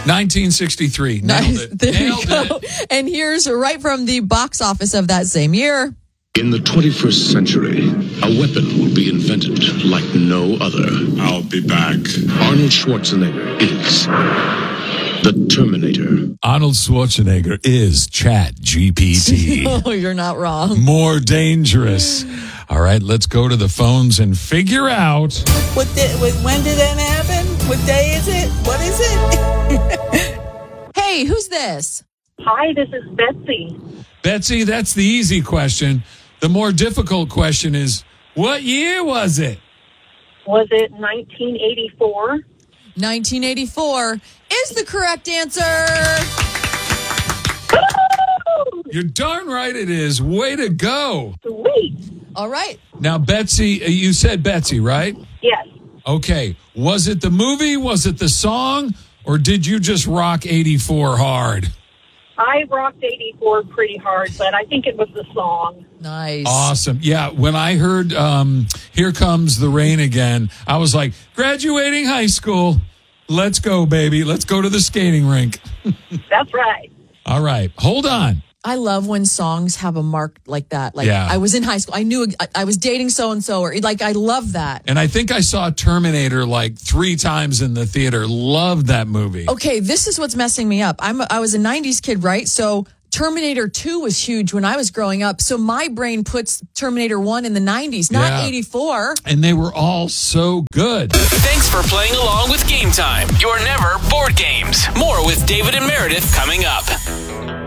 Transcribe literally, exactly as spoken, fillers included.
nineteen sixty-three. Nailed Nice. it. There Nailed you go. it. And here's right from the box office of that same year. In the twenty-first century, a weapon will be invented like no other. I'll be back. Arnold Schwarzenegger is the Terminator. Arnold Schwarzenegger is Chat G P T. Oh, you're not wrong. More dangerous. All right, let's go to the phones and figure out. What di- what- when did that happen? What day is it? What is it? Hey, who's this? Hi, this is Betsy. Betsy, that's the easy question. The more difficult question is, what year was it? Was it nineteen eighty-four? nineteen eighty-four is the correct answer. You're darn right it is. Way to go. Sweet. All right. Now, Betsy, uh, you said Betsy, right? Yes. Okay. Was it the movie? Was it the song? Or did you just rock eighty-four hard? I rocked eighty-four pretty hard, but I think it was the song. Nice. Awesome. Yeah, when I heard um, Here Comes the Rain Again, I was like, graduating high school. Let's go, baby. Let's go to the skating rink. That's right. All right. Hold on. I love when songs have a mark like that. Like, Yeah. I was in high school. I knew I, I was dating so-and-so. Or like, I love that. And I think I saw Terminator like three times in the theater. Loved that movie. Okay, this is what's messing me up. I'm a, I was a nineties kid, right? So Terminator two was huge when I was growing up. So my brain puts Terminator one in the nineties, not Yeah. eighty-four. And they were all so good. Thanks for playing along with Game Time, your never bored games. More with David and Meredith coming up.